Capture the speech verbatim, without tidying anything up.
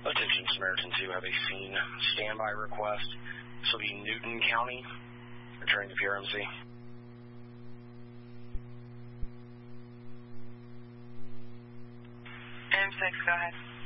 Attention Samaritan two, have a scene standby request. This will be Newton County, returning to P R M C. M six, go ahead.